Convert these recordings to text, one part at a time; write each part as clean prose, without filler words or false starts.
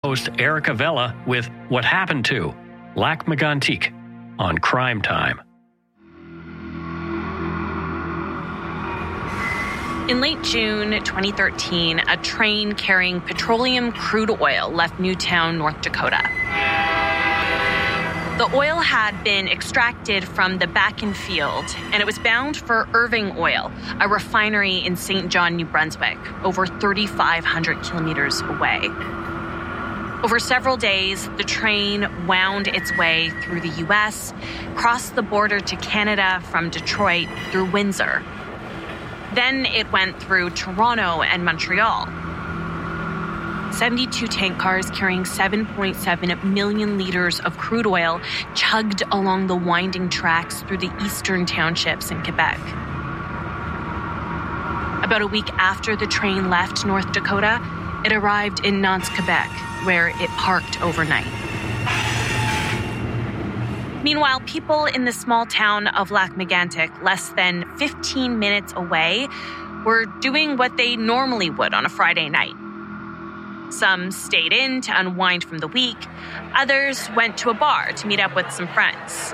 host Erica Vella with What Happened to Lac Megantic on Crime Time. In late June 2013, a train carrying petroleum crude oil left Newtown, North Dakota. The oil had been extracted from the Bakken field, and it was bound for Irving Oil, a refinery in St. John, New Brunswick, over 3,500 kilometers away. Over several days, the train wound its way through the U.S., crossed the border to Canada from Detroit through Windsor. Then it went through Toronto and Montreal. 72 tank cars carrying 7.7 million liters of crude oil chugged along the winding tracks through the eastern townships in Quebec. About a week after the train left North Dakota, it arrived in Nantes, Quebec, where it parked overnight. Meanwhile, people in the small town of Lac Megantic, less than 15 minutes away, were doing what they normally would on a Friday night. Some stayed in to unwind from the week. Others went to a bar to meet up with some friends.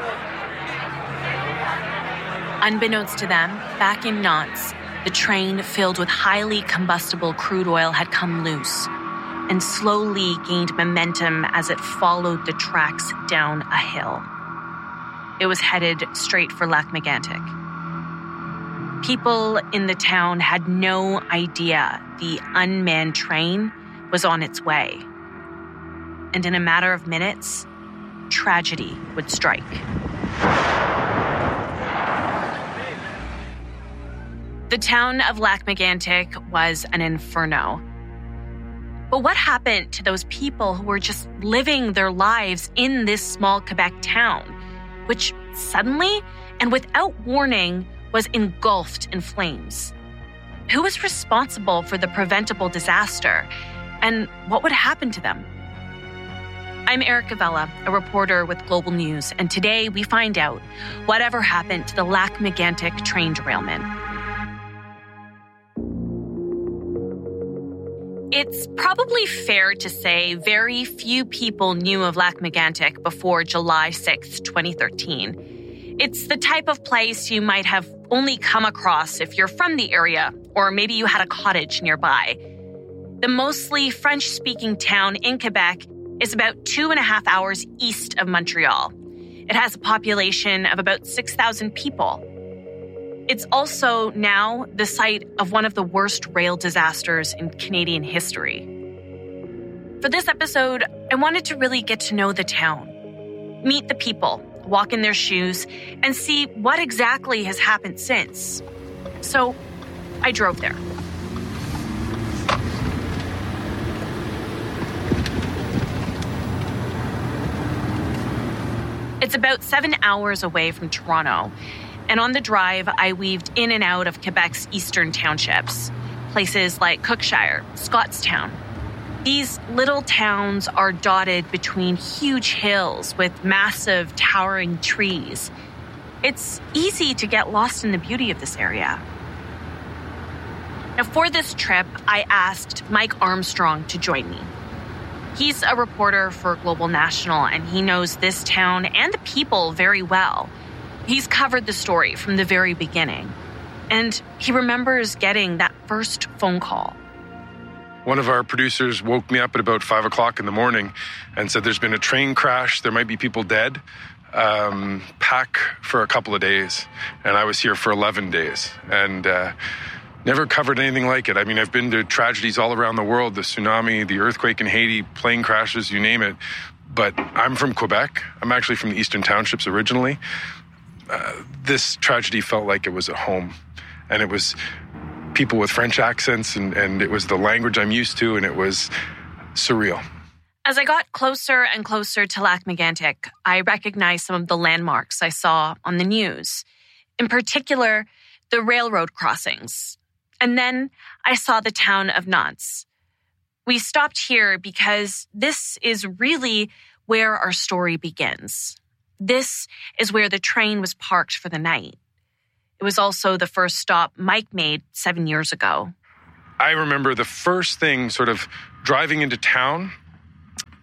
Unbeknownst to them, back in Nantes, the train filled with highly combustible crude oil had come loose and slowly gained momentum as it followed the tracks down a hill. It was headed straight for Lac Megantic. People in the town had no idea the unmanned train was on its way. And in a matter of minutes, tragedy would strike. The town of Lac Megantic was an inferno. But what happened to those people who were just living their lives in this small Quebec town, which suddenly and without warning was engulfed in flames? Who was responsible for the preventable disaster? And what would happen to them? I'm Erica Vella, a reporter with Global News, and today we find out whatever happened to the Lac Megantic train derailment. It's probably fair to say very few people knew of Lac Megantic before July 6, 2013. It's the type of place you might have only come across if you're from the area, or maybe you had a cottage nearby. The mostly French-speaking town in Quebec is about 2.5 hours east of Montreal. It has a population of about 6,000 people. It's also now the site of one of the worst rail disasters in Canadian history. For this episode, I wanted to really get to know the town, meet the people, walk in their shoes, and see what exactly has happened since. So I drove there. It's about 7 hours away from Toronto, and on the drive, I weaved in and out of Quebec's eastern townships, places like Cookshire, Scottstown. These little towns are dotted between huge hills with massive, towering trees. It's easy to get lost in the beauty of this area. Now, for this trip, I asked Mike Armstrong to join me. He's a reporter for Global National, and he knows this town and the people very well. He's covered the story from the very beginning, and he remembers getting that first phone call. One of our producers woke me up at about 5 o'clock in the morning and said there's been a train crash, there might be people dead, pack for a couple of days. And I was here for 11 days and never covered anything like it. I mean, I've been to tragedies all around the world, the tsunami, the earthquake in Haiti, plane crashes, you name it. But I'm from Quebec. I'm actually from the Eastern Townships originally. This tragedy felt like it was at home. And it was people with French accents, and it was the language I'm used to, and it was surreal. As I got closer and closer to Lac Megantic, I recognized some of the landmarks I saw on the news. In particular, the railroad crossings. And then I saw the town of Nantes. We stopped here because this is really where our story begins. This is where the train was parked for the night. It was also the first stop Mike made 7 years ago. I remember the first thing sort of driving into town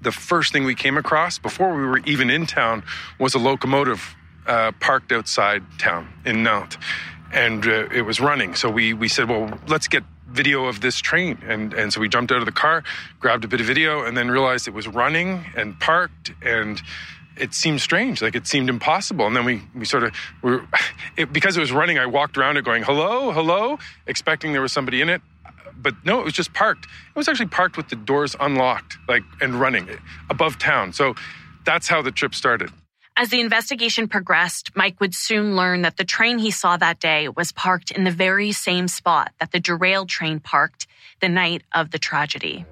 the first thing we came across before we were even in town was a locomotive parked outside town in Nantes. And it was running. So we said, well, let's get video of this train. And so we jumped out of the car, grabbed a bit of video, and then realized it was running and parked, and it seemed strange, like it seemed impossible. And then we sort of, because it was running, I walked around it going, hello, hello, expecting there was somebody in it. But no, it was just parked. It was actually parked with the doors unlocked, and running above town. So that's how the trip started. As the investigation progressed, Mike would soon learn that the train he saw that day was parked in the very same spot that the derailed train parked the night of the tragedy.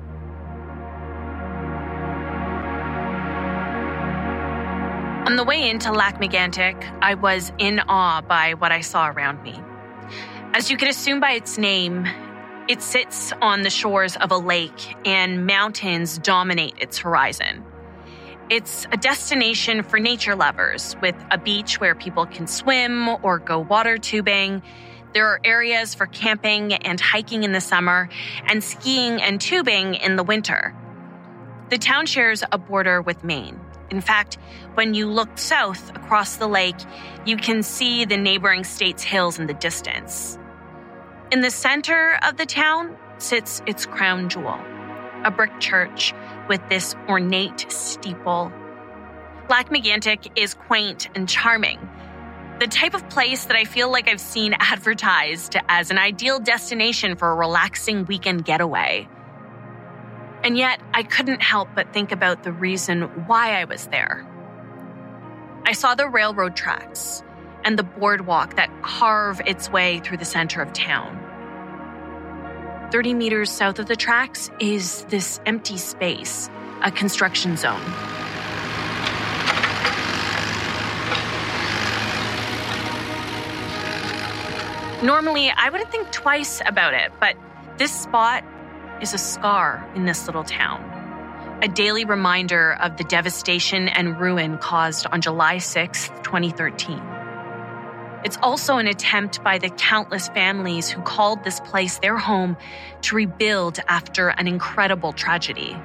On the way into Lac-Mégantic, I was in awe by what I saw around me. As you could assume by its name, it sits on the shores of a lake and mountains dominate its horizon. It's a destination for nature lovers with a beach where people can swim or go water tubing. There are areas for camping and hiking in the summer and skiing and tubing in the winter. The town shares a border with Maine. In fact, when you look south across the lake, you can see the neighboring state's hills in the distance. In the center of the town sits its crown jewel, a brick church with this ornate steeple. Lac-Mégantic is quaint and charming, the type of place that I feel like I've seen advertised as an ideal destination for a relaxing weekend getaway. And yet, I couldn't help but think about the reason why I was there. I saw the railroad tracks and the boardwalk that carve its way through the center of town. 30 meters south of the tracks is this empty space, a construction zone. Normally, I wouldn't think twice about it, but this spot is a scar in this little town, a daily reminder of the devastation and ruin caused on July 6, 2013. It's also an attempt by the countless families who called this place their home to rebuild after an incredible tragedy.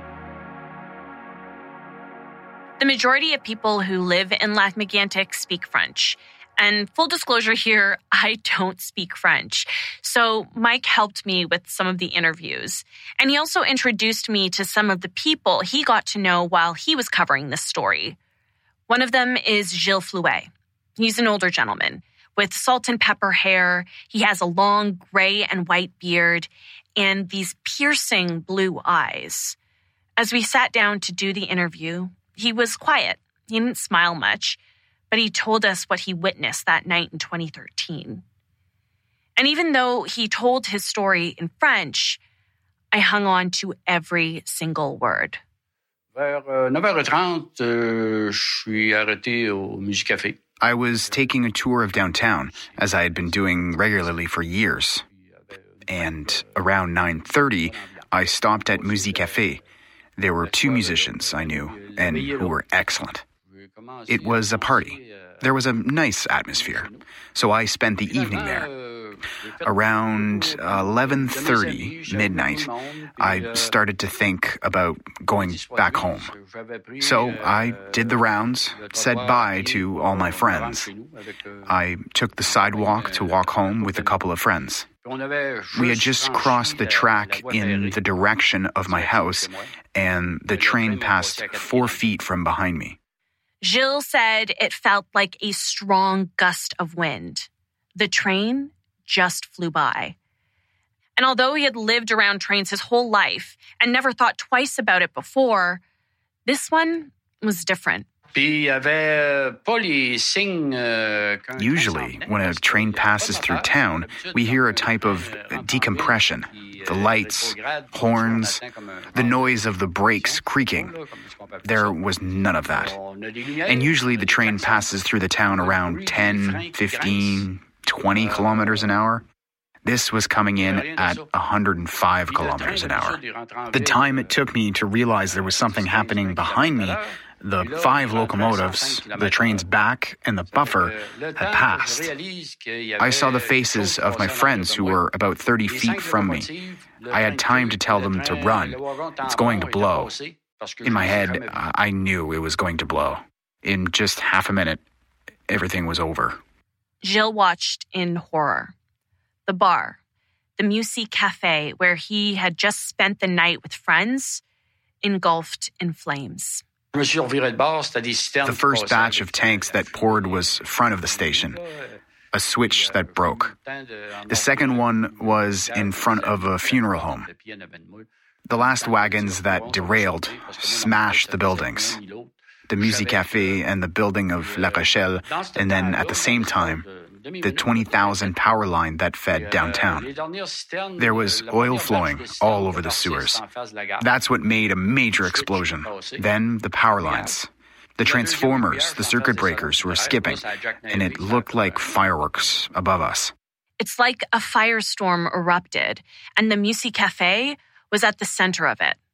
The majority of people who live in Lac-Mégantic speak French. And full disclosure here, I don't speak French. So Mike helped me with some of the interviews. And he also introduced me to some of the people he got to know while he was covering this story. One of them is Gilles Flouet. He's an older gentleman with salt and pepper hair. He has a long gray and white beard and these piercing blue eyes. As we sat down to do the interview, he was quiet. He didn't smile much, but he told us what he witnessed that night in 2013. And even though he told his story in French, I hung on to every single word. Vers 9h30, je suis arrêté au Musicafé. I was taking a tour of downtown, as I had been doing regularly for years. And around 9:30, I stopped at Musicafé. There were two musicians I knew, and who were excellent. It was a party. There was a nice atmosphere, so I spent the evening there. Around 11:30, midnight, I started to think about going back home. So I did the rounds, said bye to all my friends. I took the sidewalk to walk home with a couple of friends. We had just crossed the track in the direction of my house, and the train passed 4 feet from behind me. Gilles said it felt like a strong gust of wind. The train just flew by. And although he had lived around trains his whole life and never thought twice about it before, this one was different. Usually, when a train passes through town, we hear a type of decompression. The lights, horns, the noise of the brakes creaking. There was none of that. And usually the train passes through the town around 10, 15, 20 kilometers an hour. This was coming in at 105 kilometers an hour. The time it took me to realize there was something happening behind me, the 5 locomotives, the train's back, and the buffer had passed. I saw the faces of my friends who were about 30 feet from me. I had time to tell them to run. It's going to blow. In my head, I knew it was going to blow. In just half a minute, everything was over. Gilles watched in horror. The bar, the Musique Café, where he had just spent the night with friends, engulfed in flames. The first batch of tanks that poured was front of the station, a switch that broke. The second one was in front of a funeral home. The last wagons that derailed smashed the buildings, the Musique Café and the building of La Rochelle, and then at the same time, the 20,000 power line that fed downtown. There was oil flowing all over the sewers. That's what made a major explosion. Then the power lines. The transformers, the circuit breakers were skipping, and it looked like fireworks above us. It's like a firestorm erupted, and the Musique Café was at the center of it.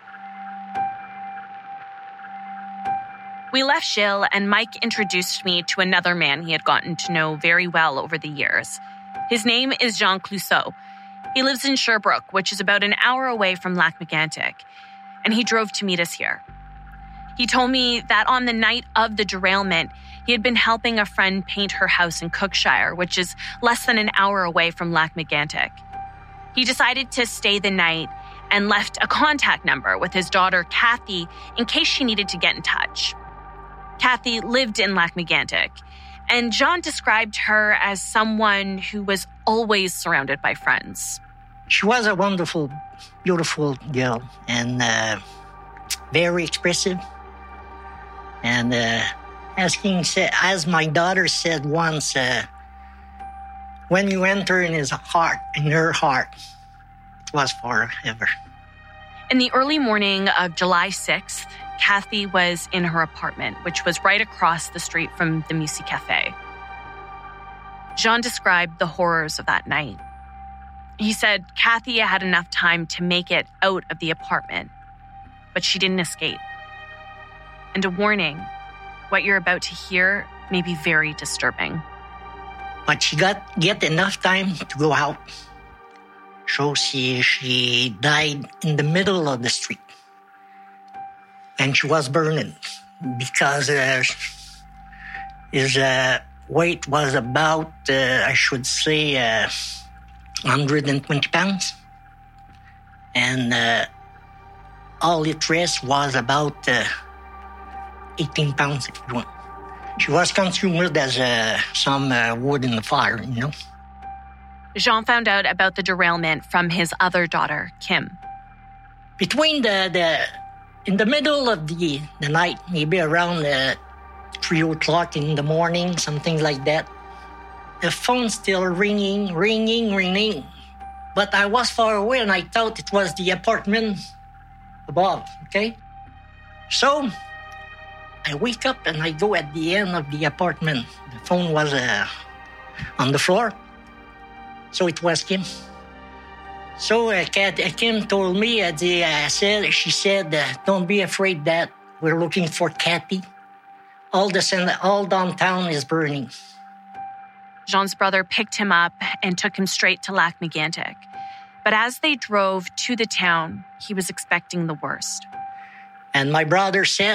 We left Gilles, and Mike introduced me to another man he had gotten to know very well over the years. His name is Jean Clousseau. He lives in Sherbrooke, which is about an hour away from Lac-Mégantic, and he drove to meet us here. He told me that on the night of the derailment, he had been helping a friend paint her house in Cookshire, which is less than an hour away from Lac-Mégantic. He decided to stay the night and left a contact number with his daughter, Kathy, in case she needed to get in touch. Kathy lived in Lac-Mégantic, and Jean described her as someone who was always surrounded by friends. She was a wonderful, beautiful girl, and very expressive. And as my daughter said once, when you enter in her heart, it was forever. In the early morning of July 6th, Kathy was in her apartment, which was right across the street from the Musique Café. Jean described the horrors of that night. He said Kathy had enough time to make it out of the apartment, but she didn't escape. And a warning, what you're about to hear may be very disturbing. But she get enough time to go out. So she died in the middle of the street. And she was burning because his weight was about, 120 pounds. And all it rest was about 18 pounds, if you want. She was consumed as some wood in the fire, you know. Jean found out about the derailment from his other daughter, Kim. Between in the middle of the night, maybe around 3 o'clock in the morning, something like that, the phone still ringing. But I was far away and I thought it was the apartment above, okay? So I wake up and I go at the end of the apartment. The phone was on the floor. So it was Kim. So Kim told me, she said, don't be afraid, Dad. We're looking for Kathy. All downtown is burning. Jean's brother picked him up and took him straight to Lac-Mégantic. But as they drove to the town, he was expecting the worst. And my brother said,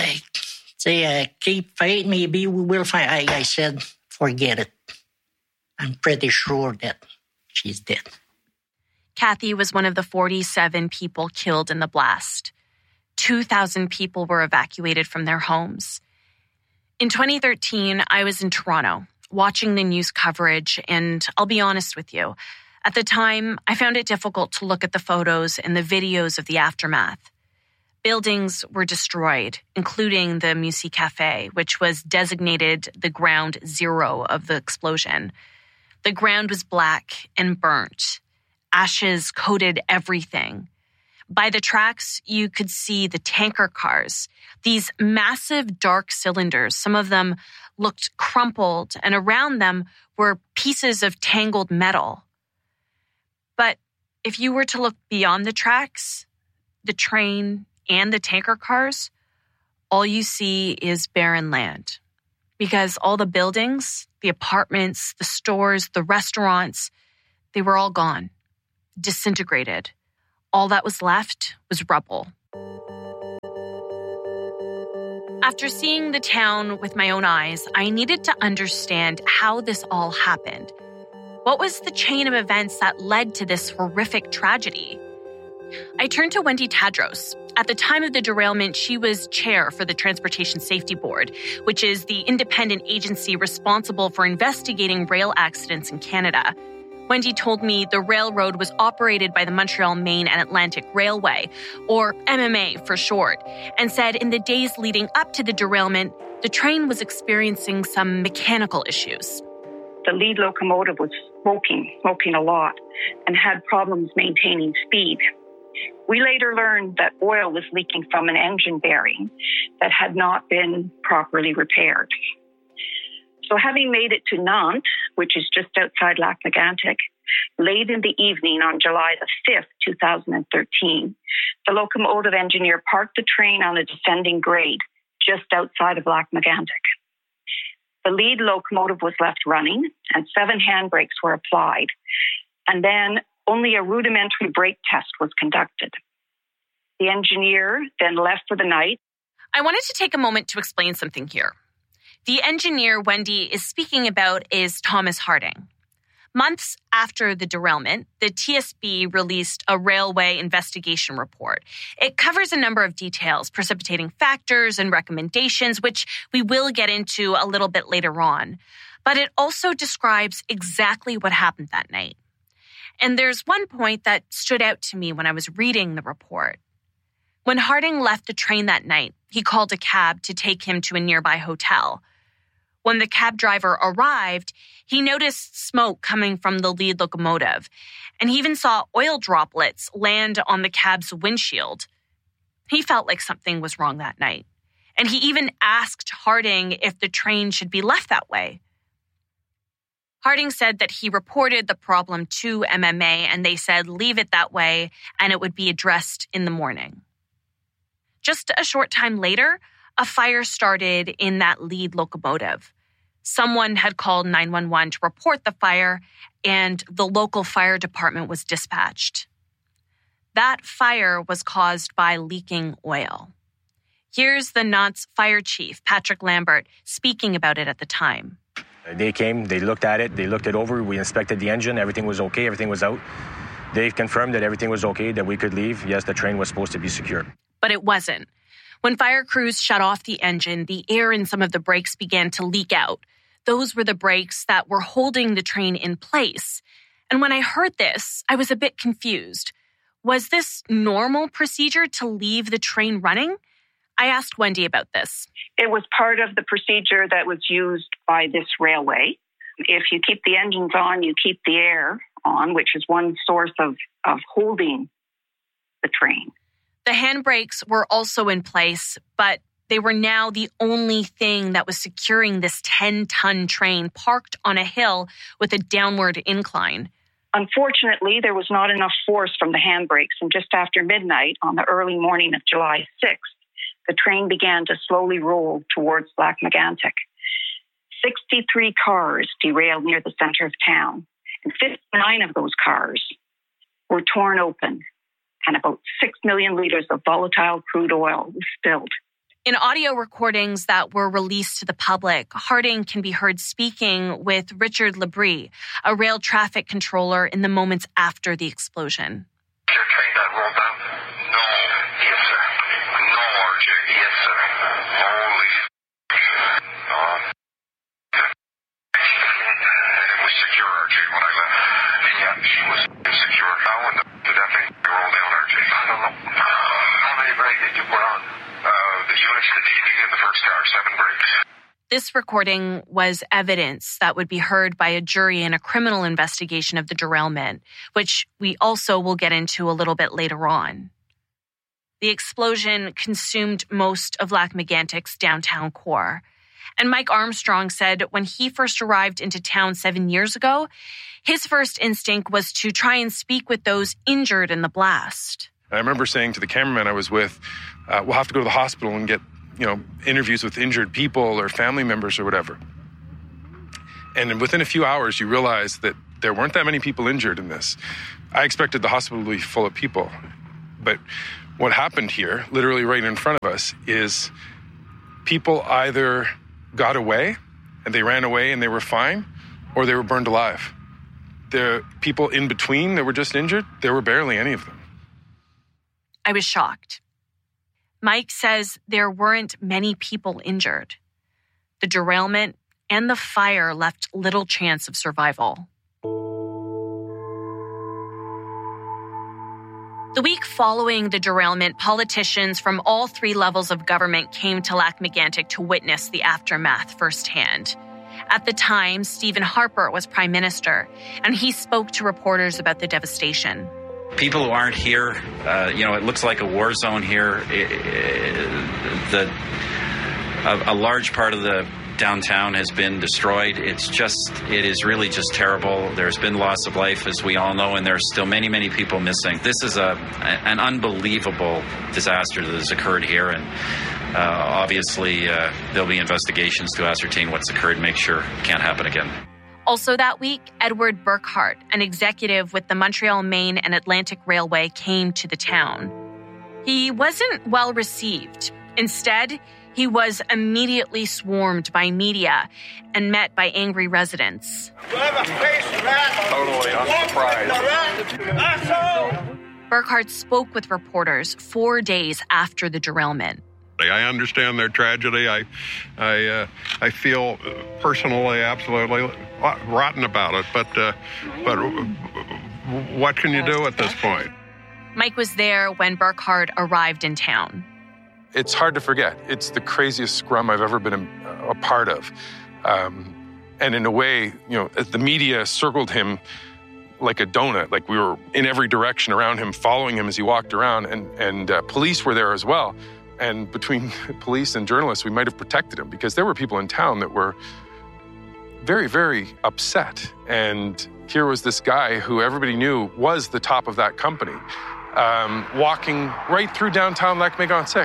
keep faith, maybe we will find. I said, forget it. I'm pretty sure that she's dead. Kathy was one of the 47 people killed in the blast. 2,000 people were evacuated from their homes. In 2013, I was in Toronto watching the news coverage, and I'll be honest with you. At the time, I found it difficult to look at the photos and the videos of the aftermath. Buildings were destroyed, including the Musique Café, which was designated the ground zero of the explosion. The ground was black and burnt. Ashes coated everything. By the tracks, you could see the tanker cars, these massive dark cylinders. Some of them looked crumpled, and around them were pieces of tangled metal. But if you were to look beyond the tracks, the train, and the tanker cars, all you see is barren land. Because all the buildings, the apartments, the stores, the restaurants, they were all gone, disintegrated. All that was left was rubble. After seeing the town with my own eyes, I needed to understand how this all happened. What was the chain of events that led to this horrific tragedy? I turned to Wendy Tadros. At the time of the derailment, she was chair for the Transportation Safety Board, which is the independent agency responsible for investigating rail accidents in Canada. Wendy told me the railroad was operated by the Montreal, Maine and Atlantic Railway, or MMA for short, and said in the days leading up to the derailment, the train was experiencing some mechanical issues. The lead locomotive was smoking a lot, and had problems maintaining speed. We later learned that oil was leaking from an engine bearing that had not been properly repaired. So having made it to Nantes, which is just outside Lac-Mégantic, late in the evening on July the 5th, 2013, the locomotive engineer parked the train on a descending grade just outside of Lac-Mégantic. The lead locomotive was left running and 7 handbrakes were applied. And then only a rudimentary brake test was conducted. The engineer then left for the night. I wanted to take a moment to explain something here. The engineer Wendy is speaking about is Thomas Harding. Months after the derailment, the TSB released a railway investigation report. It covers a number of details, precipitating factors and recommendations, which we will get into a little bit later on. But it also describes exactly what happened that night. And there's one point that stood out to me when I was reading the report. When Harding left the train that night, he called a cab to take him to a nearby hotel. When the cab driver arrived, he noticed smoke coming from the lead locomotive, and he even saw oil droplets land on the cab's windshield. He felt like something was wrong that night, and he even asked Harding if the train should be left that way. Harding said that he reported the problem to MMA, and they said leave it that way, and it would be addressed in the morning. Just a short time later, a fire started in that lead locomotive. Someone had called 911 to report the fire, and the local fire department was dispatched. That fire was caused by leaking oil. Here's the Nantes fire chief, Patrick Lambert, speaking about it at the time. They came, they looked at it, they looked it over, we inspected the engine, everything was okay, everything was out. They confirmed that everything was okay, that we could leave. Yes, the train was supposed to be secure. But it wasn't. When fire crews shut off the engine, the air in some of the brakes began to leak out. Those were the brakes that were holding the train in place. And when I heard this, I was a bit confused. Was this normal procedure to leave the train running? I asked Wendy about this. It was part of the procedure that was used by this railway. If you keep the engines on, you keep the air on, which is one source of holding the train. The handbrakes were also in place, but they were now the only thing that was securing this 10-ton train parked on a hill with a downward incline. Unfortunately, there was not enough force from the handbrakes, and just after midnight on the early morning of July 6th, the train began to slowly roll towards Lac-Mégantic. 63 cars derailed near the center of town, and 59 of those cars were torn open, and about 6 million liters of volatile crude oil was spilled. In audio recordings that were released to the public, Harding can be heard speaking with Richard Labrie, a rail traffic controller, in the moments after the explosion. Your train that rolled down? No. Yes, sir. No, RJ. Yes, sir. Holy. It was secure, RJ, when I left. Yeah, she was insecure. How when did that thing roll down, RJ? I don't know. How many brakes did you put on? The units, the DD, and the first car, 7 brakes. This recording was evidence that would be heard by a jury in a criminal investigation of the derailment, which we also will get into a little bit later on. The explosion consumed most of Lac-Mégantic's downtown core. And Mike Armstrong said when he first arrived into town 7 years ago, his first instinct was to try and speak with those injured in the blast. I remember saying to the cameraman I was with, we'll have to go to the hospital and get, interviews with injured people or family members or whatever. And within a few hours, you realize that there weren't that many people injured in this. I expected the hospital to be full of people. But what happened here, literally right in front of us, is people either got away and they ran away and they were fine, or they were burned alive. The people in between that were just injured, there were barely any of them. I was shocked. Mike says there weren't many people injured. The derailment and the fire left little chance of survival. The week following the derailment, politicians from all three levels of government came to Lac-Mégantic to witness the aftermath firsthand. At the time, Stephen Harper was prime minister, and he spoke to reporters about the devastation. People who aren't here, it looks like a war zone here. A large part of the downtown has been destroyed. It is really just terrible. There's been loss of life, as we all know, and there's still many, many people missing. This is an unbelievable disaster that has occurred here, and obviously there'll be investigations to ascertain what's occurred and make sure it can't happen again. Also that week, Edward Burkhardt, an executive with the Montreal, Maine and Atlantic Railway, came to the town. He wasn't well received. Instead, he was immediately swarmed by media and met by angry residents. Totally unsurprised. Burkhardt spoke with reporters 4 days after the derailment. I understand their tragedy. I feel personally absolutely rotten about it. But what can you do at this point? Mike was there when Burkhardt arrived in town. It's hard to forget. It's the craziest scrum I've ever been a part of. And in a way, the media circled him like a donut. Like we were in every direction around him, following him as he walked around. And police were there as well. And between police and journalists, we might have protected him because there were people in town that were very, very upset. And here was this guy who everybody knew was the top of that company, walking right through downtown Lac-Mégantic.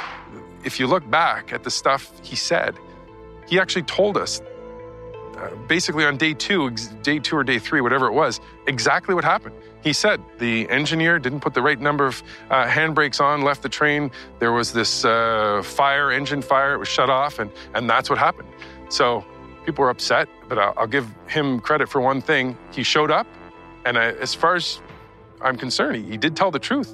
If you look back at the stuff he said, he actually told us basically on day two or day three, whatever it was, exactly what happened. He said the engineer didn't put the right number of handbrakes on, left the train. There was this engine fire. It was shut off, and that's what happened. So people were upset, but I'll give him credit for one thing. He showed up, and as far as I'm concerned, he did tell the truth.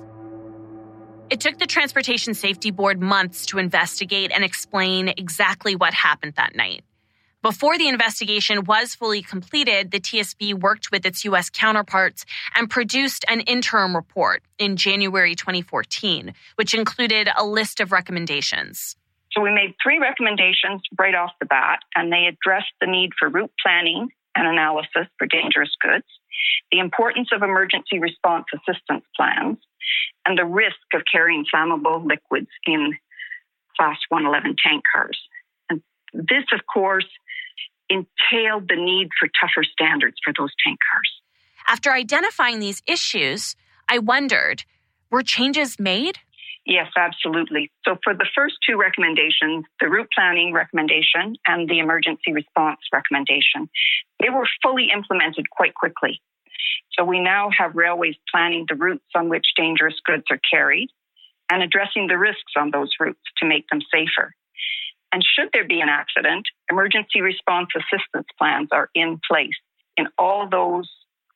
It took the Transportation Safety Board months to investigate and explain exactly what happened that night. Before the investigation was fully completed, the TSB worked with its U.S. counterparts and produced an interim report in January 2014, which included a list of recommendations. So we made 3 recommendations right off the bat, and they addressed the need for route planning and analysis for dangerous goods, the importance of emergency response assistance plans, and the risk of carrying flammable liquids in Class 111 tank cars. And this, of course, entailed the need for tougher standards for those tank cars. After identifying these issues, I wondered, were changes made? Yes, absolutely. So for the first 2 recommendations, the route planning recommendation and the emergency response recommendation, they were fully implemented quite quickly. So we now have railways planning the routes on which dangerous goods are carried and addressing the risks on those routes to make them safer. And should there be an accident, emergency response assistance plans are in place in all those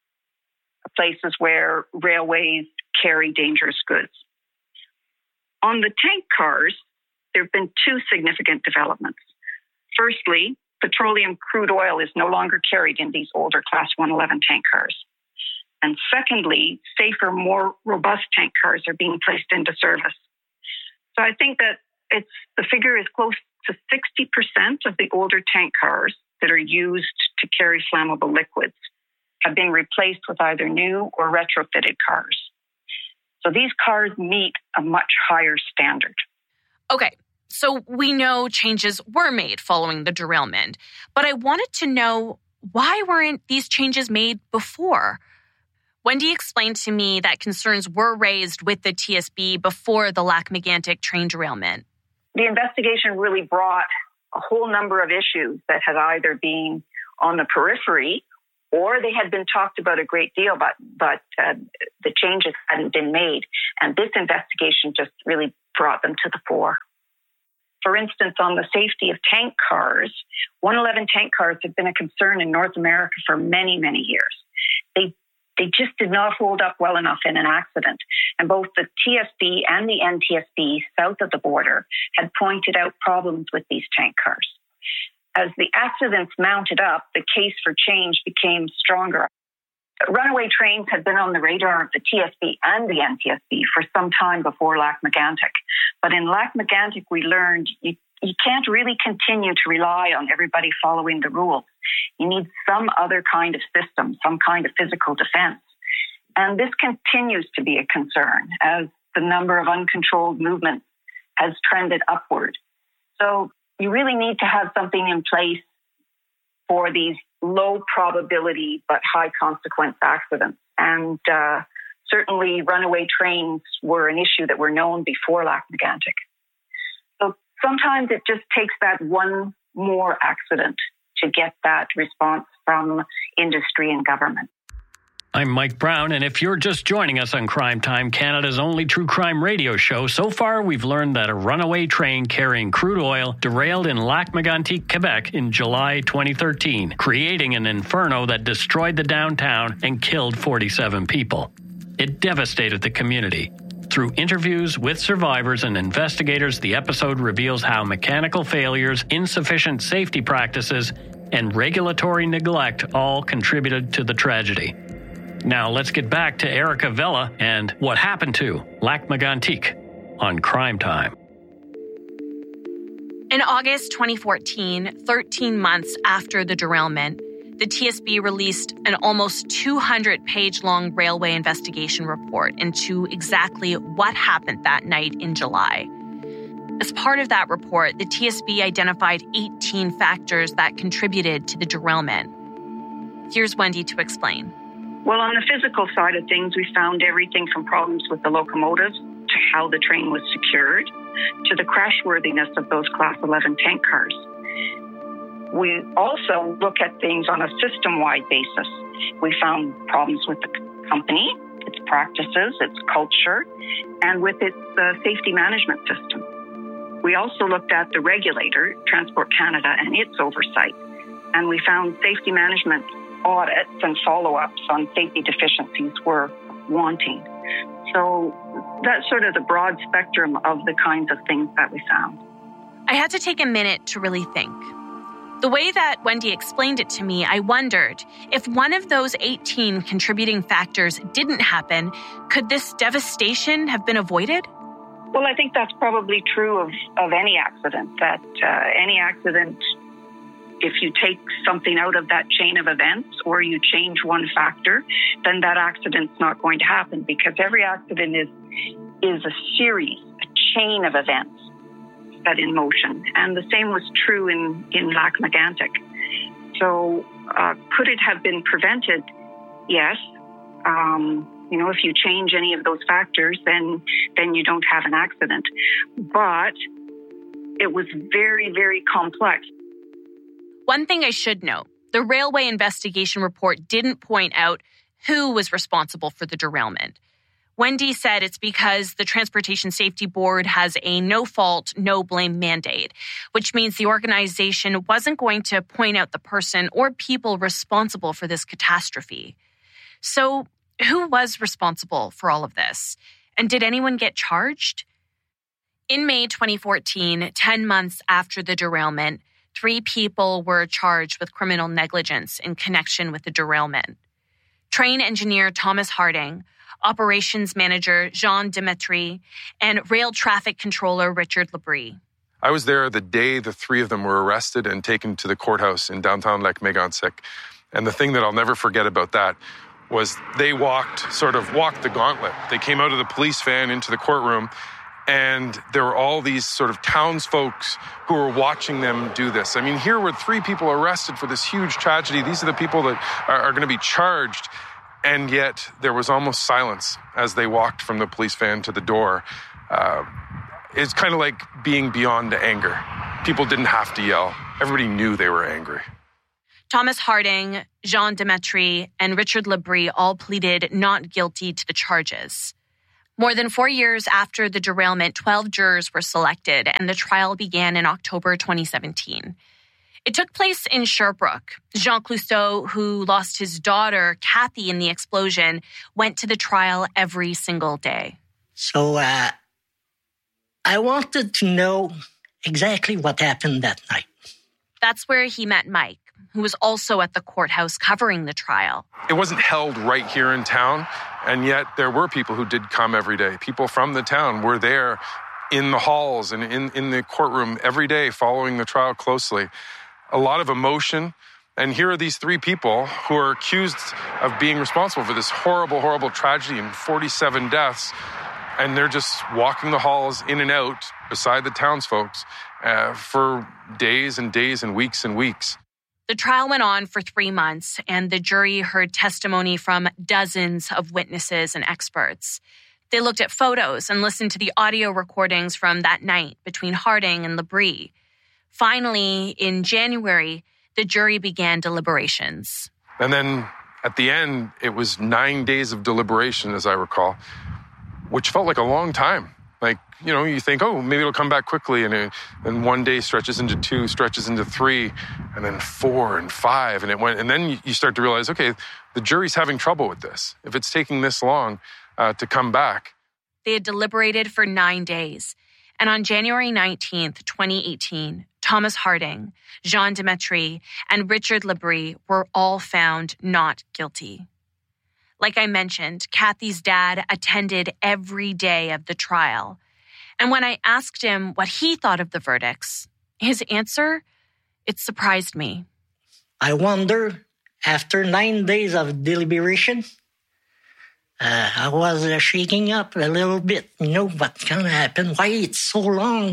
places where railways carry dangerous goods. On the tank cars, there have been 2 significant developments. Firstly, petroleum crude oil is no longer carried in these older Class 111 tank cars. And secondly, safer, more robust tank cars are being placed into service. So I think that the figure is close to 60% of the older tank cars that are used to carry flammable liquids have been replaced with either new or retrofitted cars. So these cars meet a much higher standard. Okay, so we know changes were made following the derailment, but I wanted to know, why weren't these changes made before? Wendy explained to me that concerns were raised with the TSB before the Lac-Mégantic train derailment. The investigation really brought a whole number of issues that had either been on the periphery or they had been talked about a great deal, but the changes hadn't been made. And this investigation just really brought them to the fore. For instance, on the safety of tank cars, 111 tank cars have been a concern in North America for many, many years. They just did not hold up well enough in an accident. And both the TSB and the NTSB south of the border had pointed out problems with these tank cars. As the accidents mounted up, the case for change became stronger. Runaway trains had been on the radar of the TSB and the NTSB for some time before Lac-Megantic. But in Lac-Megantic, we learned you can't really continue to rely on everybody following the rules. You need some other kind of system, some kind of physical defense. And this continues to be a concern as the number of uncontrolled movements has trended upward. So you really need to have something in place for these low probability but high consequence accidents. And certainly runaway trains were an issue that were known before Lac-Megantic. So sometimes it just takes that one more accident to get that response from industry and government. I'm Mike Brown, and if you're just joining us on Crime Time, Canada's only true crime radio show, so far we've learned that a runaway train carrying crude oil derailed in Lac-Megantic, Quebec in July 2013, creating an inferno that destroyed the downtown and killed 47 people. It devastated the community. Through interviews with survivors and investigators, the episode reveals how mechanical failures, insufficient safety practices, and regulatory neglect all contributed to the tragedy. Now let's get back to Erica Vella and what happened to Lac-Megantic on Crime Time. In August 2014, 13 months after the derailment, the TSB released an almost 200-page-long railway investigation report into exactly what happened that night in July. As part of that report, the TSB identified 18 factors that contributed to the derailment. Here's Wendy to explain. Well, on the physical side of things, we found everything from problems with the locomotives to how the train was secured to the crashworthiness of those Class 11 tank cars. We also look at things on a system-wide basis. We found problems with the company, its practices, its culture, and with its safety management system. We also looked at the regulator, Transport Canada, and its oversight, and we found safety management audits and follow-ups on safety deficiencies were wanting. So that's sort of the broad spectrum of the kinds of things that we found. I had to take a minute to really think. The way that Wendy explained it to me, I wondered if one of those 18 contributing factors didn't happen, could this devastation have been avoided? Well, I think that's probably true of any accident, that any accident, if you take something out of that chain of events or you change one factor, then that accident's not going to happen, because every accident is a series, a chain of events set in motion. And the same was true in Lac-Megantic. So could it have been prevented? Yes. If you change any of those factors, then you don't have an accident. But it was very, very complex. One thing I should note, the railway investigation report didn't point out who was responsible for the derailment. Wendy said it's because the Transportation Safety Board has a no-fault, no-blame mandate, which means the organization wasn't going to point out the person or people responsible for this catastrophe. So who was responsible for all of this? And did anyone get charged? In May 2014, 10 months after the derailment, 3 people were charged with criminal negligence in connection with the derailment. Train engineer Thomas Harding, operations manager Jean Demetri, and rail traffic controller Richard Labrie. I was there the day the 3 of them were arrested and taken to the courthouse in downtown Lac-Megantic. And the thing that I'll never forget about that was they walked the gauntlet. They came out of the police van into the courtroom, and there were all these sort of townsfolk who were watching them do this. I mean, here were 3 people arrested for this huge tragedy. These are the people that are going to be charged. And yet there was almost silence as they walked from the police van to the door. It's kind of like being beyond anger. People didn't have to yell. Everybody knew they were angry. Thomas Harding, Jean Demetri, and Richard Labrie all pleaded not guilty to the charges. More than 4 years after the derailment, 12 jurors were selected, and the trial began in October 2017. It took place in Sherbrooke. Jean Clousteau, who lost his daughter, Kathy, in the explosion, went to the trial every single day. So I wanted to know exactly what happened that night. That's where he met Mike, who was also at the courthouse covering the trial. It wasn't held right here in town, and yet there were people who did come every day. People from the town were there in the halls and in the courtroom every day following the trial closely. A lot of emotion. And here are these three people who are accused of being responsible for this horrible, horrible tragedy and 47 deaths. And they're just walking the halls in and out beside the townsfolk for days and days and weeks. The trial went on for 3 months, and the jury heard testimony from dozens of witnesses and experts. They looked at photos and listened to the audio recordings from that night between Harding and Labrie. Finally, in January, the jury began deliberations. And then at the end, it was 9 days of deliberation, as I recall, which felt like a long time. Like, you know, you think, oh, maybe it'll come back quickly. And then 1 day stretches into 2, stretches into 3, and then 4 and 5. And then you start to realize, okay, the jury's having trouble with this. If it's taking this long to come back. They had deliberated for 9 days. And on January 19th, 2018, Thomas Harding, Jean Demetri, and Richard Labrie were all found not guilty. Like I mentioned, Kathy's dad attended every day of the trial. And when I asked him what he thought of the verdicts, his answer, it surprised me. I wonder, after 9 days of deliberation, I was shaking up a little bit, what's going to happen, why it's so long.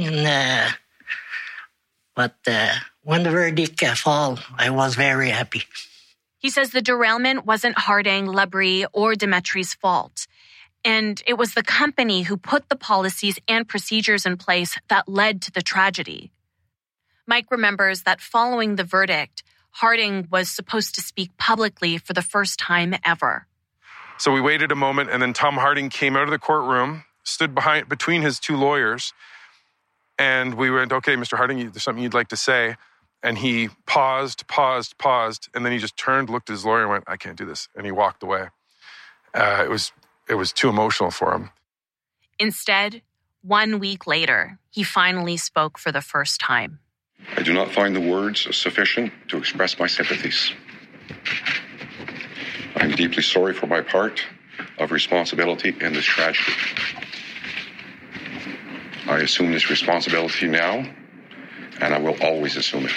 But when the verdict fell, I was very happy. He says the derailment wasn't Harding, Labrie, or Demetri's fault. And it was the company who put the policies and procedures in place that led to the tragedy. Mike remembers that following the verdict, Harding was supposed to speak publicly for the first time ever. So we waited a moment, and then Tom Harding came out of the courtroom, stood between his two lawyers, and we went, okay, Mr. Harding, there's something you'd like to say. And he paused, and then he just turned, looked at his lawyer, and went, I can't do this. And he walked away. It was too emotional for him. Instead, 1 week later, he finally spoke for the first time. I do not find the words sufficient to express my sympathies. I'm deeply sorry for my part of responsibility in this tragedy. I assume this responsibility now, and I will always assume it.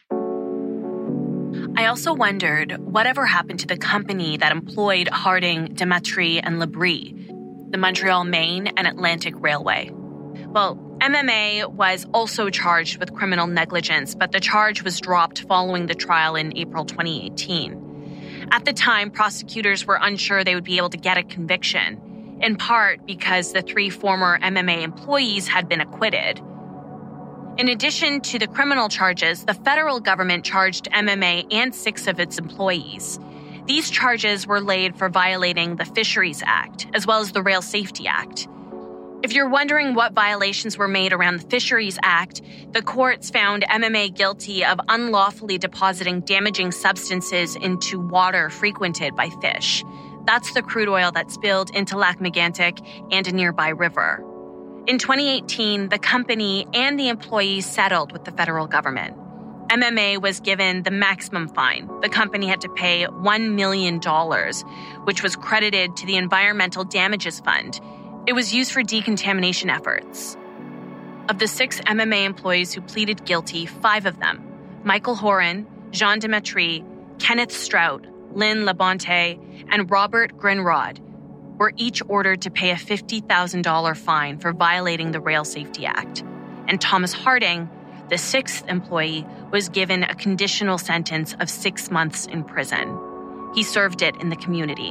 I also wondered whatever happened to the company that employed Harding, Demetri, and Labrie, the Montreal, Maine, and Atlantic Railway. Well, MMA was also charged with criminal negligence, but the charge was dropped following the trial in April 2018. At the time, prosecutors were unsure they would be able to get a conviction, in part because the 3 former MMA employees had been acquitted. In addition to the criminal charges, the federal government charged MMA and 6 of its employees. These charges were laid for violating the Fisheries Act, as well as the Rail Safety Act. If you're wondering what violations were made around the Fisheries Act, the courts found MMA guilty of unlawfully depositing damaging substances into water frequented by fish. That's the crude oil that spilled into Lac Megantic and a nearby river. In 2018, the company and the employees settled with the federal government. MMA was given the maximum fine. The company had to pay $1 million, which was credited to the Environmental Damages Fund. It was used for decontamination efforts. Of the 6 MMA employees who pleaded guilty, 5 of them, Michael Horan, Jean Demetri, Kenneth Strout, Lynn Labonte, and Robert Grinrod, were each ordered to pay a $50,000 fine for violating the Rail Safety Act. And Thomas Harding, the 6th employee, was given a conditional sentence of 6 months in prison. He served it in the community.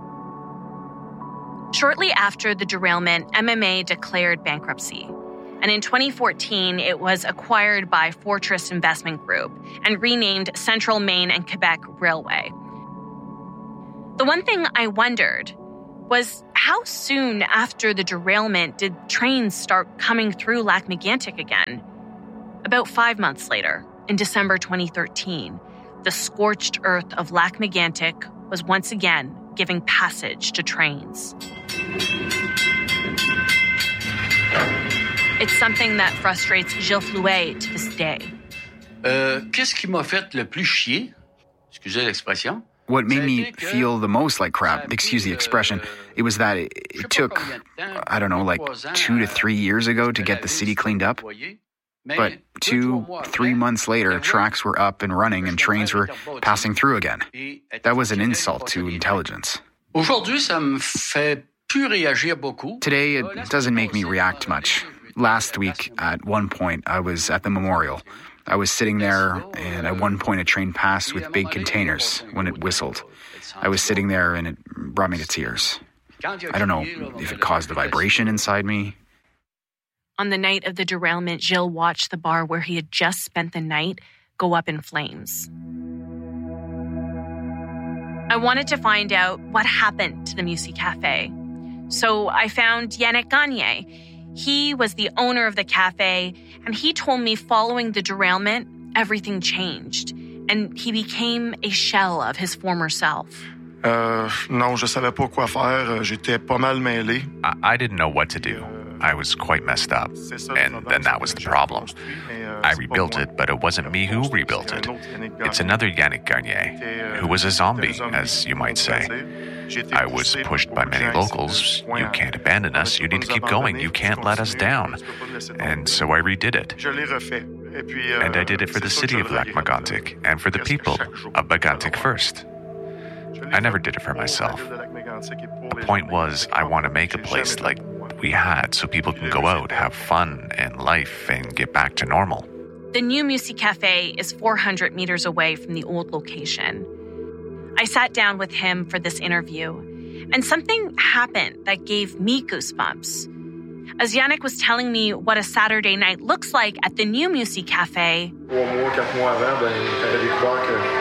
Shortly after the derailment, MMA declared bankruptcy. And in 2014, it was acquired by Fortress Investment Group and renamed Central Maine and Quebec Railway. The one thing I wondered was, how soon after the derailment did trains start coming through Lac-Mégantic again? About 5 months later, in December 2013, the scorched earth of Lac-Mégantic was once again giving passage to trains. It's something that frustrates Gilles Flouet to this day. Qu'est-ce qui m'a fait le plus chier? Excusez l'expression. What made me feel the most like crap, excuse the expression, it was that it took, I don't know, like 2 to 3 years ago to get the city cleaned up. But 2-3 months later, tracks were up and running and trains were passing through again. That was an insult to intelligence. Today, it doesn't make me react much. Last week, at one point, I was at the memorial. I was sitting there, and at one point a train passed with big containers when it whistled. I was sitting there, and it brought me to tears. I don't know if it caused the vibration inside me. On the night of the derailment, Gilles watched the bar where he had just spent the night go up in flames. I wanted to find out what happened to the Musique Café. So I found Yannick Gagné. He was the owner of the cafe, and he told me following the derailment, everything changed, and he became a shell of his former self. Non, je savais pas quoi faire. J'étais pas mal mêlé. I didn't know what to do. I was quite messed up, and then that was the problem. I rebuilt it, but it wasn't me who rebuilt it. It's another Yannick Gagné, who was a zombie, as you might say. I was pushed by many locals. You can't abandon us. You need to keep going. You can't let us down. And so I redid it. And I did it for the city of Lac-Mégantic and for the people of Mégantic first. I never did it for myself. The point was, I want to make a place like we had so people can go out, have fun and life, and get back to normal. The new Musique Café is 400 meters away from the old location. I sat down with him for this interview, and something happened that gave me goosebumps. As Yannick was telling me what a Saturday night looks like at the new Musique Café, 3 mois, 4 mois avant, t'aurais découvert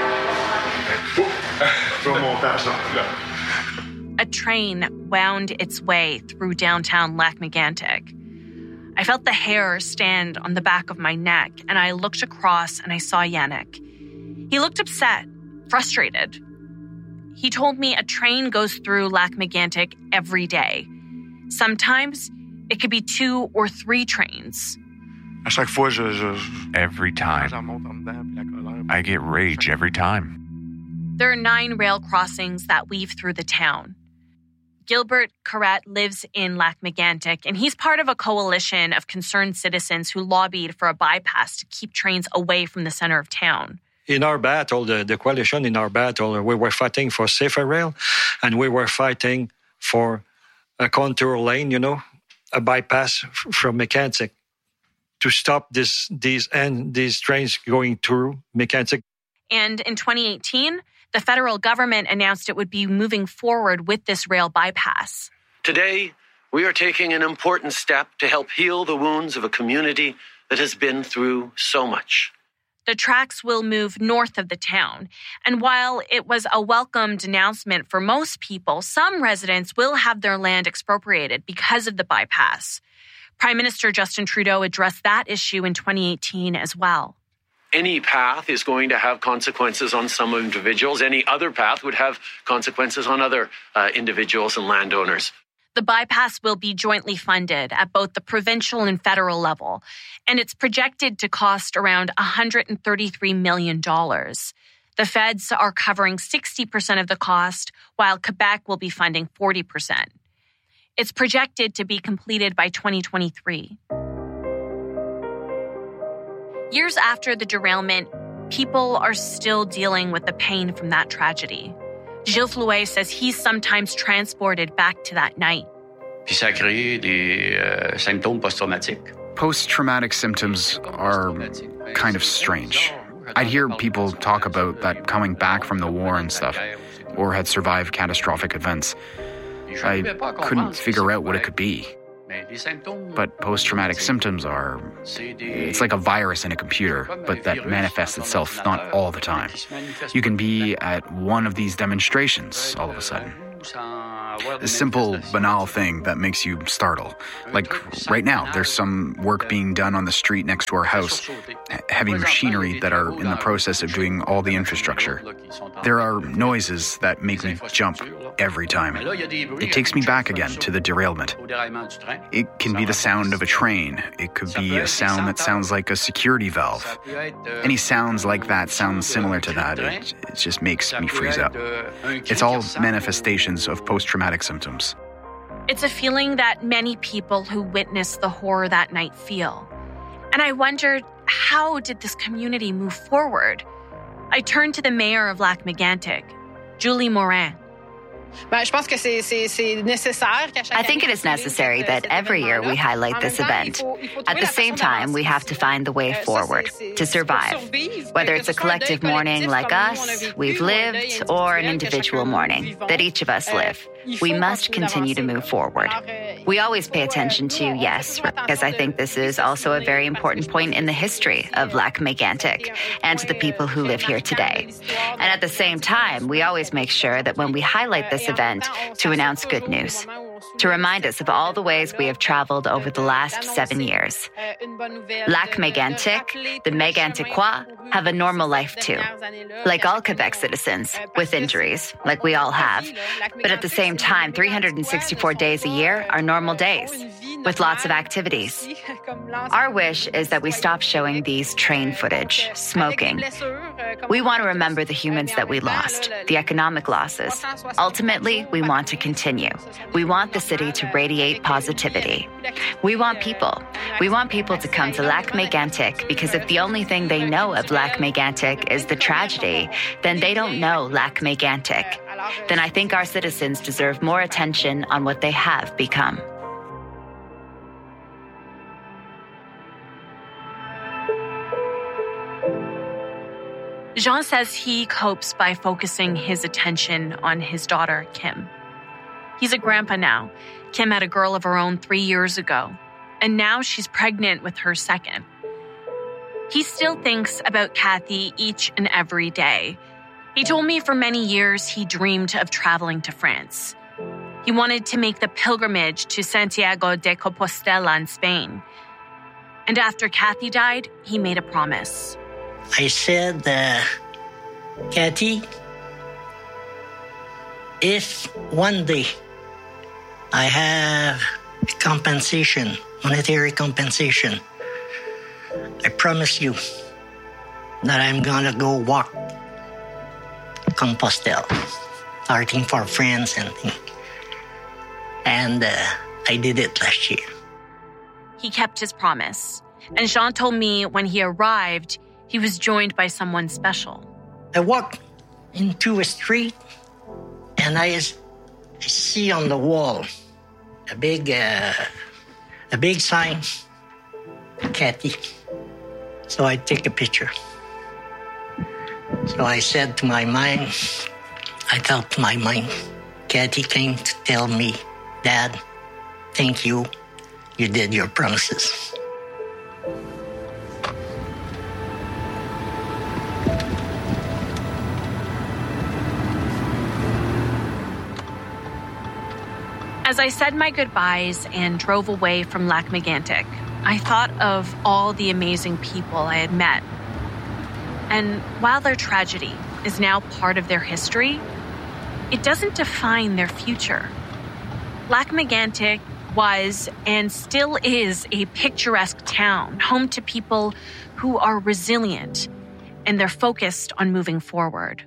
que... a train wound its way through downtown Lac-Mégantic. I felt the hair stand on the back of my neck, and I looked across and I saw Yannick. He looked upset, frustrated. He told me a train goes through Lac-Mégantic every day. Sometimes it could be 2 or 3 trains. À chaque fois, every time. I get rage every time. There are 9 rail crossings that weave through the town. Gilbert Carrette lives in Lac-Mégantic, and he's part of a coalition of concerned citizens who lobbied for a bypass to keep trains away from the center of town. In our battle, the coalition in our battle, we were fighting for safer rail, and we were fighting for a contour lane, a bypass from Mégantic to stop these trains going through Mégantic. And in 2018, the federal government announced it would be moving forward with this rail bypass. Today, we are taking an important step to help heal the wounds of a community that has been through so much. The tracks will move north of the town, and while it was a welcomed announcement for most people, some residents will have their land expropriated because of the bypass. Prime Minister Justin Trudeau addressed that issue in 2018 as well. Any path is going to have consequences on some individuals. Any other path would have consequences on other individuals and landowners. The bypass will be jointly funded at both the provincial and federal level, and it's projected to cost around $133 million. The feds are covering 60% of the cost, while Quebec will be funding 40%. It's projected to be completed by 2023. Years after the derailment, people are still dealing with the pain from that tragedy. Gilles Flouet says he's sometimes transported back to that night. Puis ça a créé des symptômes post-traumatiques. Post-traumatic symptoms are kind of strange. I'd hear people talk about that coming back from the war and stuff, or had survived catastrophic events. I couldn't figure out what it could be. But post-traumatic symptoms are... It's like a virus in a computer, but that manifests itself not all the time. You can be at one of these demonstrations all of a sudden. A simple, banal thing that makes you startle. Like right now, there's some work being done on the street next to our house. Heavy machinery that are in the process of doing all the infrastructure. There are noises that make me jump every time. It takes me back again to the derailment. It can be the sound of a train. It could be a sound that sounds like a security valve. Any sounds like that sound similar to that. It just makes me freeze up. It's all manifestations of post-traumatic symptoms. It's a feeling that many people who witnessed the horror that night feel. And I wondered, how did this community move forward? I turned to the mayor of Lac-Mégantic, Julie Morin. I think it is necessary that every year we highlight this event. At the same time, we have to find the way forward to survive. Whether it's a collective mourning like us, we've lived, or an individual mourning that each of us live, we must continue to move forward. We always pay attention to, yes, because I think this is also a very important point in the history of Lac-Mégantic and to the people who live here today. And at the same time, we always make sure that when we highlight this event, to announce good news, to remind us of all the ways we have traveled over the last 7 years. Lac-Mégantic, the Méganticois, have a normal life too. Like all Quebec citizens, with injuries, like we all have. But at the same time, 364 days a year are normal days, with lots of activities. Our wish is that we stop showing these train footage, smoking. We want to remember the humans that we lost, the economic losses. Ultimately, we want to continue. We want the city to radiate positivity. We want people. We want people to come to Lac-Mégantic because if the only thing they know of Lac-Mégantic is the tragedy, then they don't know Lac-Mégantic. Then I think our citizens deserve more attention on what they have become. Jean says he copes by focusing his attention on his daughter, Kim. He's a grandpa now. Kim had a girl of her own 3 years ago, and now she's pregnant with her second. He still thinks about Kathy each and every day. He told me for many years he dreamed of traveling to France. He wanted to make the pilgrimage to Santiago de Compostela in Spain. And after Kathy died, he made a promise. I said, Kathy, if one day I have compensation, monetary compensation, I promise you that I'm gonna go walk Compostela, starting for France and I did it last year. He kept his promise. And Jean told me when he arrived, he was joined by someone special. I walked into a street and I see on the wall a big sign, Kathy. So I take a picture. So I said to my mind, I felt to my mind, Kathy came to tell me, Dad, thank you. You did your promises. As I said my goodbyes and drove away from Lac-Mégantic, I thought of all the amazing people I had met. And while their tragedy is now part of their history, it doesn't define their future. Lac-Mégantic was and still is a picturesque town, home to people who are resilient, and they're focused on moving forward.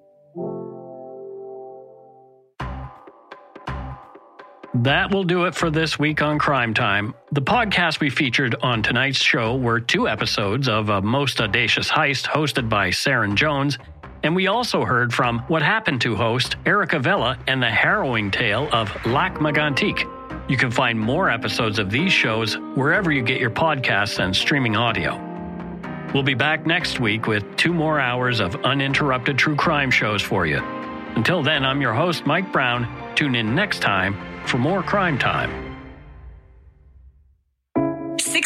That will do it for this week on Crime Time. The podcast we featured on tonight's show were 2 episodes of A Most Audacious Heist hosted by Saren Jones, and we also heard from What Happened To host Erica Vela and the harrowing tale of Lac-Mégantic. You can find more episodes of these shows wherever you get your podcasts and streaming audio. We'll be back next week with 2 more hours of uninterrupted true crime shows for you. Until then, I'm your host, Mike Brown. Tune in next time for more Crime Time.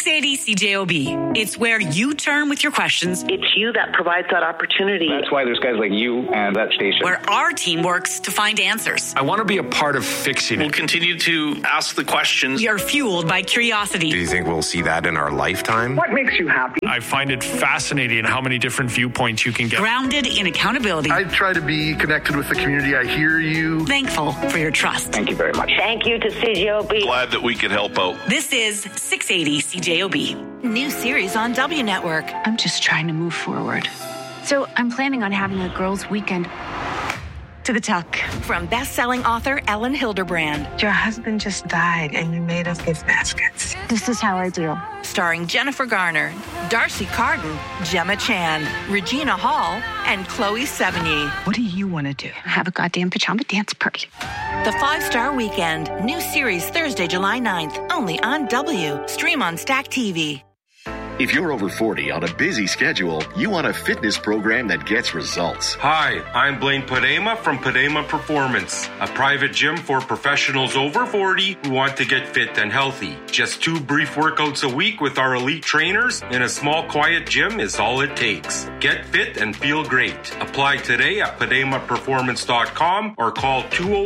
680 CJOB. It's where you turn with your questions. It's you that provides that opportunity. That's why there's guys like you and that station. Where our team works to find answers. I want to be a part of fixing it. We'll continue to ask the questions. We are fueled by curiosity. Do you think we'll see that in our lifetime? What makes you happy? I find it fascinating how many different viewpoints you can get. Grounded in accountability. I try to be connected with the community. I hear you. Thankful for your trust. Thank you very much. Thank you to CJOB. Glad that we could help out. This is 680 CJOB. New series on W Network. I'm just trying to move forward. So I'm planning on having a girls' weekend. To the tuck. From best-selling author Ellen Hilderbrand. Your husband just died and you made us gift baskets. This is how I do. Starring Jennifer Garner, Darcy Carden, Gemma Chan, Regina Hall, and Chloe Sevigny. What do you want to do? Have a goddamn pajama dance party. The 5-Star Weekend. New series Thursday, July 9th. Only on W. Stream on Stack TV. If you're over 40 on a busy schedule, you want a fitness program that gets results. Hi, I'm Blaine Padema from Padema Performance, a private gym for professionals over 40 who want to get fit and healthy. Just 2 brief workouts a week with our elite trainers in a small, quiet gym is all it takes. Get fit and feel great. Apply today at PademaPerformance.com or call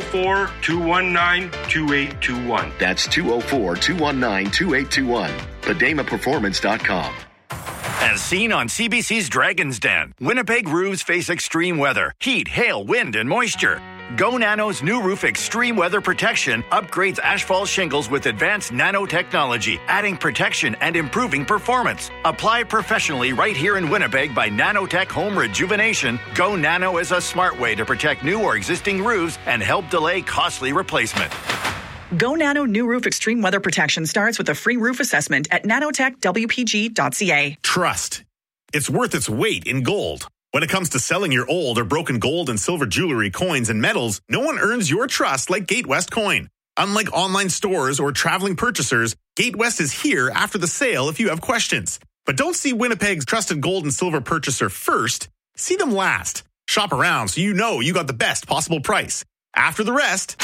204-219-2821. That's 204-219-2821. PademaPerformance.com. As seen on CBC's Dragon's Den, Winnipeg roofs face extreme weather, heat, hail, wind, and moisture. Go Nano's new roof extreme weather protection upgrades asphalt shingles with advanced nanotechnology, adding protection and improving performance. Apply professionally right here in Winnipeg by Nanotech Home Rejuvenation. Go Nano is a smart way to protect new or existing roofs and help delay costly replacement. Go Nano New Roof Extreme Weather Protection starts with a free roof assessment at nanotechwpg.ca. Trust. It's worth its weight in gold. When it comes to selling your old or broken gold and silver jewelry, coins, and metals, no one earns your trust like Gatewest Coin. Unlike online stores or traveling purchasers, Gatewest is here after the sale if you have questions. But don't see Winnipeg's trusted gold and silver purchaser first. See them last. Shop around so you know you got the best possible price. After the rest,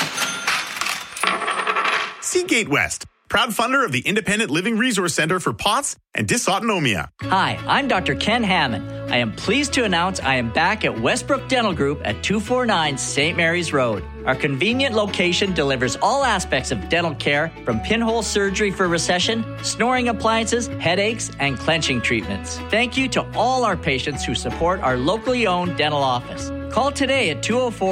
see Gatewest, proud funder of the Independent Living Resource Center for POTS and Dysautonomia. Hi, I'm Dr. Ken Hammond. I am pleased to announce I am back at Westbrook Dental Group at 249 St. Mary's Road. Our convenient location delivers all aspects of dental care, from pinhole surgery for recession, snoring appliances, headaches, and clenching treatments. Thank you to all our patients who support our locally owned dental office. Call today at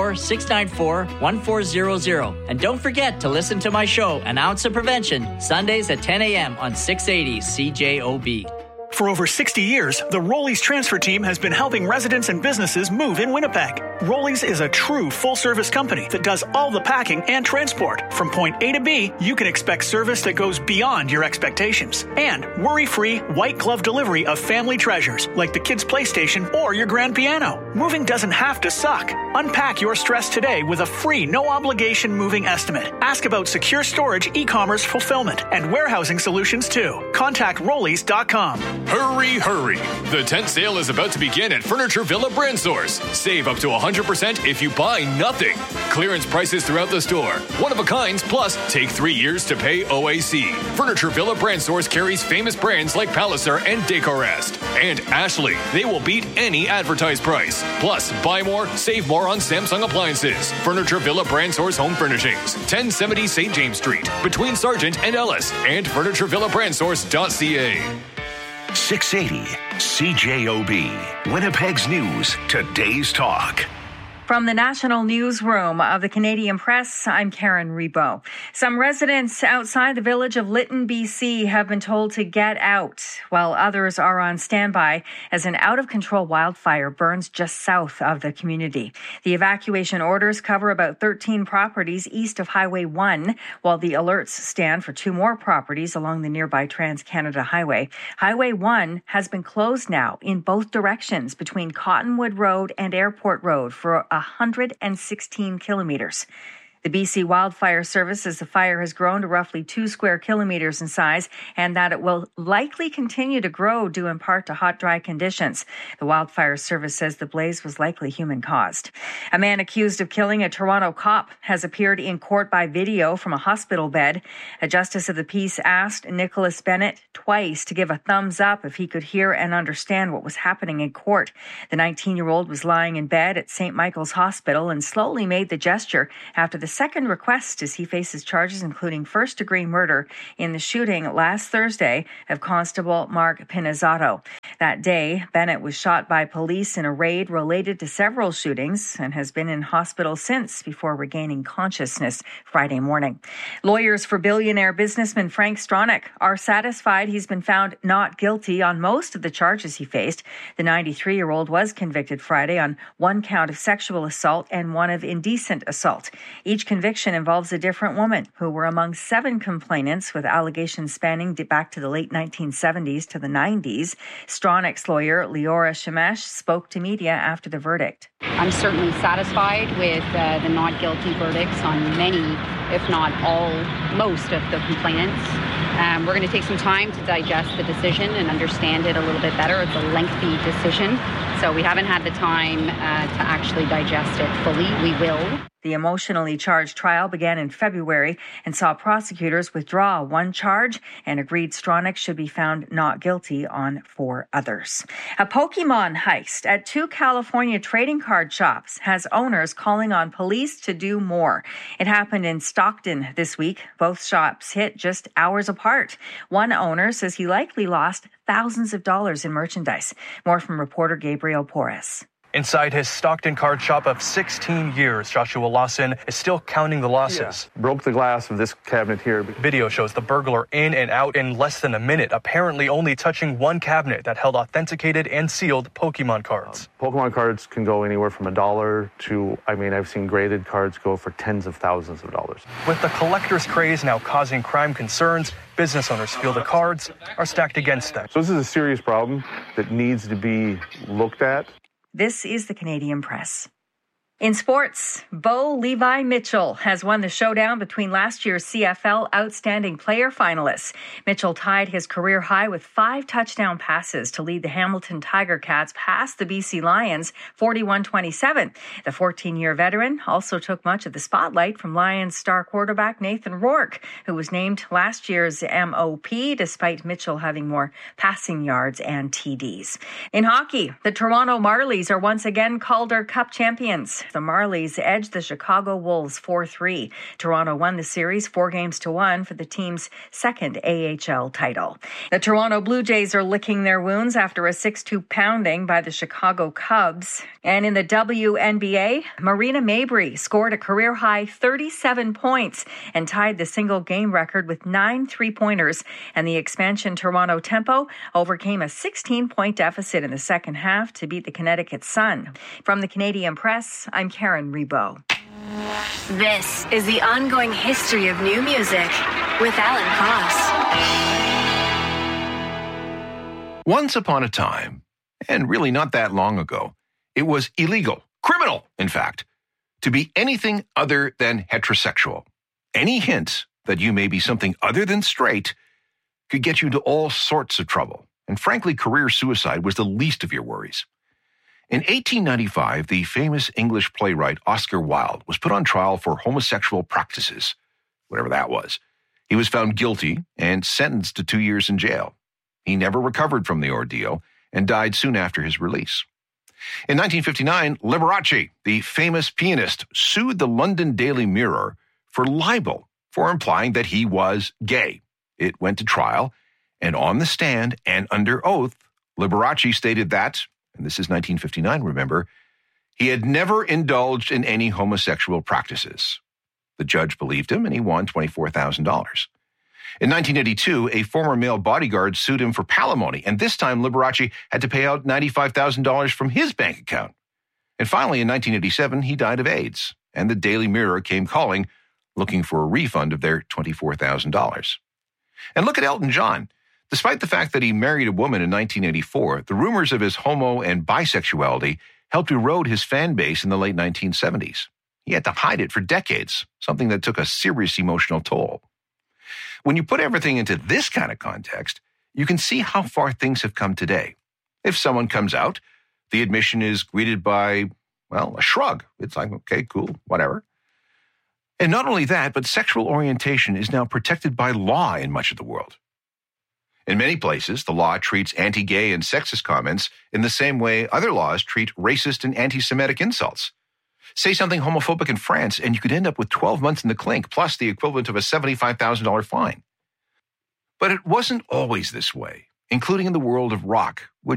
204-694-1400. And don't forget to listen to my show, An Ounce of Prevention, Sundays at 10 a.m. on 680 CJOB. For over 60 years, the Rollies transfer team has been helping residents and businesses move in Winnipeg. Rollies is a true full-service company that does all the packing and transport. From point A to B, you can expect service that goes beyond your expectations. And worry-free, white-glove delivery of family treasures, like the kids' PlayStation or your grand piano. Moving doesn't have to suck. Unpack your stress today with a free, no-obligation moving estimate. Ask about secure storage, e-commerce fulfillment, and warehousing solutions, too. Contact Rollies.com. Hurry, hurry. The tent sale is about to begin at Furniture Villa Brand Source. Save up to 100% if you buy nothing. Clearance prices throughout the store. One of a kinds, plus take 3 years to pay OAC. Furniture Villa Brand Source carries famous brands like Palliser and Decorest. And Ashley. They will beat any advertised price. Plus, buy more, save more on Samsung appliances. Furniture Villa Brand Source Home Furnishings. 1070 St. James Street. Between Sargent and Ellis. And FurnitureVillaBrandSource.ca. 680 CJOB, Winnipeg's News, Today's Talk. From the National Newsroom of the Canadian Press, I'm Karen Rebo. Some residents outside the village of Lytton, BC have been told to get out, while others are on standby as an out-of-control wildfire burns just south of the community. The evacuation orders cover about 13 properties east of Highway 1, while the alerts stand for 2 more properties along the nearby Trans-Canada Highway. Highway 1 has been closed now in both directions between Cottonwood Road and Airport Road for 116 kilometers. The BC Wildfire Service says the fire has grown to roughly 2 square kilometres in size and that it will likely continue to grow due in part to hot, dry conditions. The Wildfire Service says the blaze was likely human-caused. A man accused of killing a Toronto cop has appeared in court by video from a hospital bed. A justice of the peace asked Nicholas Bennett twice to give a thumbs up if he could hear and understand what was happening in court. The 19-year-old was lying in bed at St. Michael's Hospital and slowly made the gesture after the second request as he faces charges including first-degree murder in the shooting last Thursday of Constable Mark Pinizzato. That day, Bennett was shot by police in a raid related to several shootings and has been in hospital since before regaining consciousness Friday morning. Lawyers for billionaire businessman Frank Stronach are satisfied he's been found not guilty on most of the charges he faced. The 93-year-old was convicted Friday on 1 count of sexual assault and 1 of indecent assault. Each conviction involves a different woman who were among 7 complainants with allegations spanning back to the late 1970s to the 90s. Stronach's lawyer, Leora Shemesh, spoke to media after the verdict. I'm certainly satisfied with the not guilty verdicts on many, if not all, most of the complainants. We're going to take some time to digest the decision and understand it a little bit better. It's a lengthy decision, so we haven't had the time to actually digest it fully. We will. The emotionally charged trial began in February and saw prosecutors withdraw 1 charge and agreed Stronach should be found not guilty on 4 others. A Pokemon heist at 2 California trading card shops has owners calling on police to do more. It happened in Stockton this week. Both shops hit just hours apart. One owner says he likely lost thousands of dollars in merchandise. More from reporter Gabriel Porras. Inside his Stockton card shop of 16 years, Joshua Lawson is still counting the losses. Yeah. Broke the glass of this cabinet here. Video shows the burglar in and out in less than a minute, apparently only touching 1 cabinet that held authenticated and sealed Pokemon cards. Pokemon cards can go anywhere from $1 to, I've seen graded cards go for tens of thousands of dollars. With the collector's craze now causing crime concerns, business owners feel the cards are stacked against them. So this is a serious problem that needs to be looked at. This is the Canadian Press. In sports, Bo Levi Mitchell has won the showdown between last year's CFL Outstanding Player finalists. Mitchell tied his career high with 5 touchdown passes to lead the Hamilton Tiger Cats past the BC Lions 41-27. The 14-year veteran also took much of the spotlight from Lions star quarterback Nathan Rourke, who was named last year's MOP despite Mitchell having more passing yards and TDs. In hockey, the Toronto Marlies are once again Calder Cup champions. The Marlies edged the Chicago Wolves 4-3. Toronto won the series 4-1 for the team's second AHL title. The Toronto Blue Jays are licking their wounds after a 6-2 pounding by the Chicago Cubs. And in the WNBA, Marina Mabrey scored a career-high 37 points and tied the single-game record with 9 3-pointers. And the expansion Toronto Tempo overcame a 16-point deficit in the second half to beat the Connecticut Sun. From the Canadian Press, I'm Karen Rebo. This is the ongoing history of new music with Alan Cross. Once upon a time, and really not that long ago, it was illegal, criminal, in fact, to be anything other than heterosexual. Any hint that you may be something other than straight could get you into all sorts of trouble. And frankly, career suicide was the least of your worries. In 1895, the famous English playwright Oscar Wilde was put on trial for homosexual practices, whatever that was. He was found guilty and sentenced to 2 years in jail. He never recovered from the ordeal and died soon after his release. In 1959, Liberace, the famous pianist, sued the London Daily Mirror for libel for implying that he was gay. It went to trial, and on the stand and under oath, Liberace stated that, and this is 1959, remember, he had never indulged in any homosexual practices. The judge believed him, and he won $24,000. In 1982, a former male bodyguard sued him for palimony, and this time Liberace had to pay out $95,000 from his bank account. And finally, in 1987, he died of AIDS, and the Daily Mirror came calling, looking for a refund of their $24,000. And look at Elton John. Despite the fact that he married a woman in 1984, the rumors of his homo and bisexuality helped erode his fan base in the late 1970s. He had to hide it for decades, something that took a serious emotional toll. When you put everything into this kind of context, you can see how far things have come today. If someone comes out, the admission is greeted by, well, a shrug. It's like, okay, cool, whatever. And not only that, but sexual orientation is now protected by law in much of the world. In many places, the law treats anti-gay and sexist comments in the same way other laws treat racist and anti-Semitic insults. Say something homophobic in France, and you could end up with 12 months in the clink, plus the equivalent of a $75,000 fine. But it wasn't always this way, including in the world of rock, which